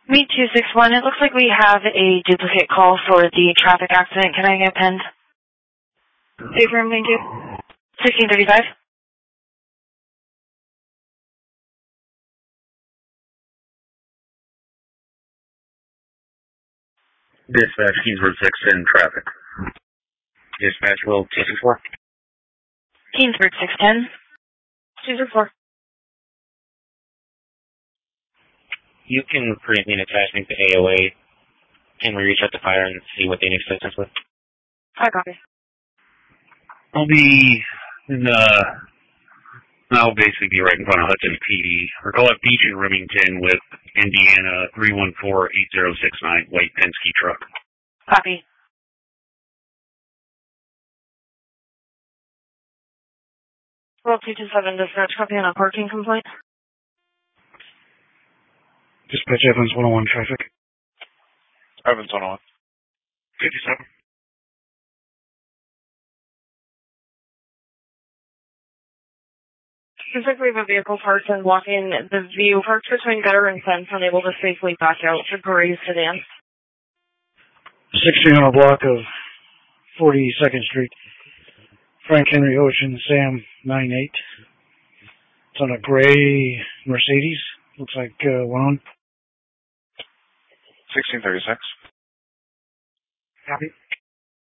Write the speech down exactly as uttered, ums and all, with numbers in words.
Me two six one, it looks like we have a duplicate call for the traffic accident. Can I get pinned? Safe room, thank you. sixteen thirty-five. Dispatch, Kingsburg six in traffic. Dispatch, will two six four. Kingsburg six ten. two six four. You can create me an attachment to A O A. Can we reach out to fire and see what they need assistance with? I copy. I'll be in the... I'll basically be right in front of Hudson P D. Or call it Beach in Remington with Indiana three one four eight zero six nine, white Penske truck. Copy. twelve two two seven, dispatch, copy on a parking complaint. Dispatch Evans one oh one traffic. Evans one oh one. fifty-seven. Looks like we have a vehicle parked and blocking the view, parked between gutter and fence, unable to safely back out. It's a gray sedan. sixteen hundred block of forty-second Street. Frank Henry Ocean, Sam nine eight. It's on a gray Mercedes. Looks like uh, one on. sixteen thirty-six. Copy.